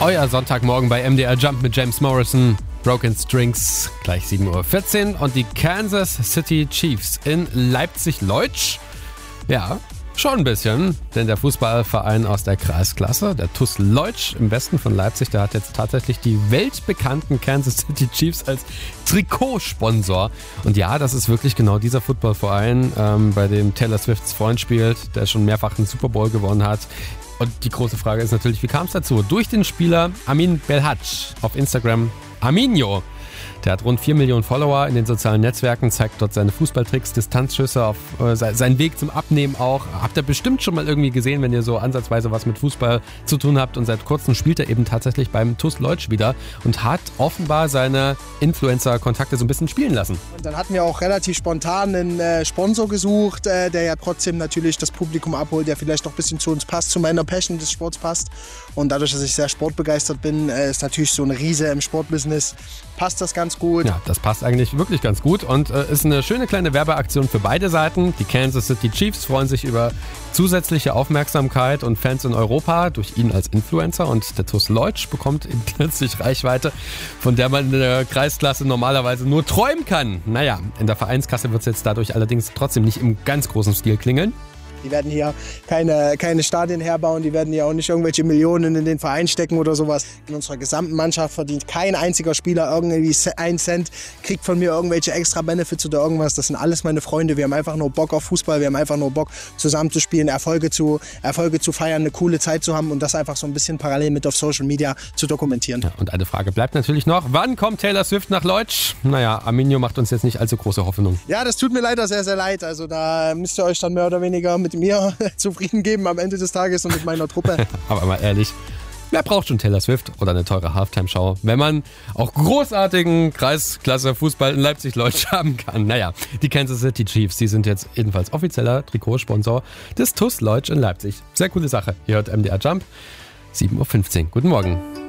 Euer Sonntagmorgen bei MDR Jump mit James Morrison. Broken Strings, gleich 7.14 Uhr. Und die Kansas City Chiefs in Leipzig-Leutsch. Ja, schon ein bisschen, denn der Fußballverein aus der Kreisklasse, der TuS Leutsch im Westen von Leipzig, der hat jetzt tatsächlich die weltbekannten Kansas City Chiefs als Trikotsponsor. Und ja, das ist wirklich genau dieser Footballverein, bei dem Taylor Swifts Freund spielt, der schon mehrfach einen Super Bowl gewonnen hat. Und die große Frage ist natürlich, wie kam es dazu? Durch den Spieler Amin Belhadj auf Instagram, Aminho. Der hat rund 4 Millionen Follower in den sozialen Netzwerken, zeigt dort seine Fußballtricks, Distanzschüsse, auf seinen Weg zum Abnehmen auch. Habt ihr bestimmt schon mal irgendwie gesehen, wenn ihr so ansatzweise was mit Fußball zu tun habt. Und seit kurzem spielt er eben tatsächlich beim TuS Leutsch wieder und hat offenbar seine Influencer-Kontakte so ein bisschen spielen lassen. Und dann hatten wir auch relativ spontan einen Sponsor gesucht, der ja trotzdem natürlich das Publikum abholt, der vielleicht noch ein bisschen zu uns passt, zu meiner Passion des Sports passt. Und dadurch, dass ich sehr sportbegeistert bin, ist natürlich so eine Riese im Sportbusiness, passt das ganz gut. Ja, das passt eigentlich wirklich ganz gut und ist eine schöne kleine Werbeaktion für beide Seiten. Die Kansas City Chiefs freuen sich über zusätzliche Aufmerksamkeit und Fans in Europa durch ihn als Influencer und der TuS Leutsch bekommt plötzlich Reichweite, von der man in der Kreisklasse normalerweise nur träumen kann. Naja, in der Vereinskasse wird es jetzt dadurch allerdings trotzdem nicht im ganz großen Stil klingeln. Die werden hier keine Stadien herbauen, die werden hier auch nicht irgendwelche Millionen in den Verein stecken oder sowas. In unserer gesamten Mannschaft verdient kein einziger Spieler irgendwie 1 Cent, kriegt von mir irgendwelche extra Benefits oder irgendwas. Das sind alles meine Freunde. Wir haben einfach nur Bock auf Fußball, wir haben einfach nur Bock zusammen zu spielen, Erfolge zu feiern, eine coole Zeit zu haben und das einfach so ein bisschen parallel mit auf Social Media zu dokumentieren. Ja, und eine Frage bleibt natürlich noch, wann kommt Taylor Swift nach Leutsch? Naja, Aminho macht uns jetzt nicht allzu große Hoffnung. Ja, das tut mir leider sehr, sehr leid. Also da müsst ihr euch dann mehr oder weniger mit mir zufrieden geben am Ende des Tages und mit meiner Truppe. Aber mal ehrlich, wer braucht schon Taylor Swift oder eine teure Halftime-Show, wenn man auch großartigen Kreisklasse-Fußball in Leipzig-Leutsch haben kann? Naja, die Kansas City Chiefs, die sind jetzt ebenfalls offizieller Trikotsponsor des TuS Leutsch in Leipzig. Sehr coole Sache. Ihr hört MDR Jump, 7.15 Uhr. Guten Morgen.